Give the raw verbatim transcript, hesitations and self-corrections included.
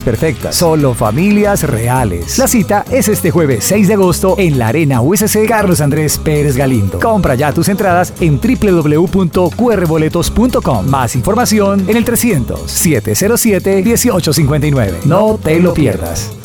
perfectas, solo familias reales. La cita es este jueves seis de agosto en la Arena U S C Carlos Andrés Pérez Galindo. Compra ya tus entradas en doble u doble u doble u punto q r boletos punto com. Más información en el trescientos, setecientos siete, dieciocho cincuenta y nueve. No te lo pierdas.